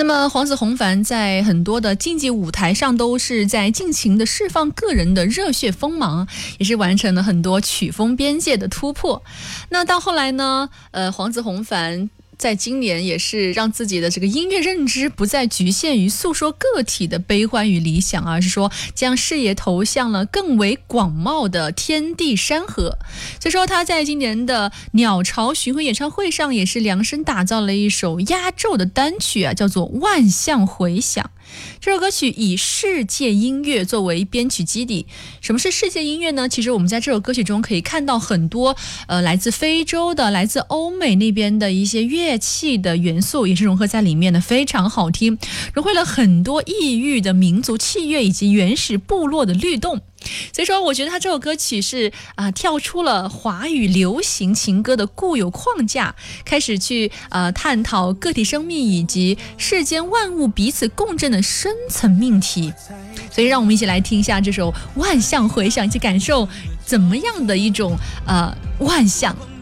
那么黄子弘凡在很多的竞技舞台上都是在尽情的释放个人的热血锋芒，也是完成了很多曲风边界的突破。那到后来呢，黄子弘凡在今年也是让自己的这个音乐认知不再局限于诉说个体的悲欢与理想，而是说将视野投向了更为广袤的天地山河。所以说他在今年的鸟巢巡回演唱会上也是量身打造了一首压轴的单曲叫做《万象回响》。这首歌曲以世界音乐作为编曲基底。什么是世界音乐呢？其实我们在这首歌曲中可以看到很多来自非洲的、来自欧美那边的一些乐器的元素，也是融合在里面的，非常好听，融汇了很多异域的民族器乐以及原始部落的律动。所以说我觉得他这首歌曲是跳出了华语流行情歌的固有框架，开始去探讨个体生命以及世间万物彼此共振的深层命题。所以让我们一起来听一下这首《万象回响》，去感受怎么样的一种万象。